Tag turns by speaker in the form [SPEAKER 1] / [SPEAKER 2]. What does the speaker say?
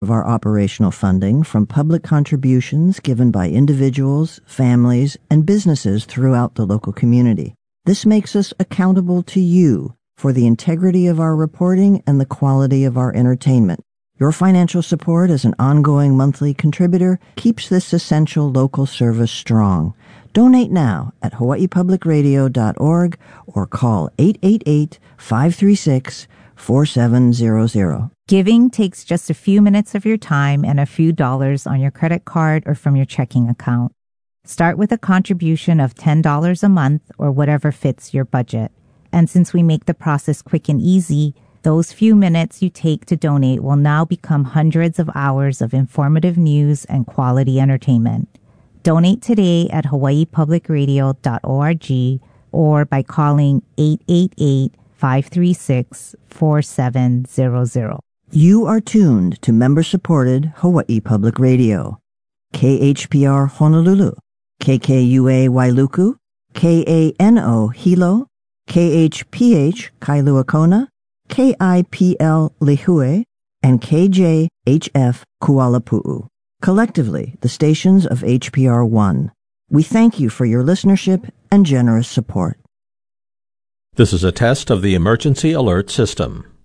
[SPEAKER 1] of our operational funding from public contributions given by individuals, families, and businesses throughout the local community. This makes us accountable to you for the integrity of our reporting and the quality of our entertainment. Your financial support as an ongoing monthly contributor keeps this essential local service strong. Donate now at hawaiipublicradio.org or call 888-536-4700.
[SPEAKER 2] Giving takes just a few minutes of your time and a few dollars on your credit card or from your checking account. Start with a contribution of $10 a month or whatever fits your budget. And since we make the process quick and easy, those few minutes you take to donate will now become hundreds of hours of informative news and quality entertainment. Donate today at hawaiipublicradio.org or by calling 888-536-4700.
[SPEAKER 1] You are tuned to member-supported Hawaii Public Radio. KHPR Honolulu, KKUA Wailuku, KANO Hilo, KHPH Kailua Kona, KIPL Lihue, and KJHF Kuala collectively the stations of HPR 1. We thank you for your listenership and generous support.
[SPEAKER 3] This is a test of the emergency alert system.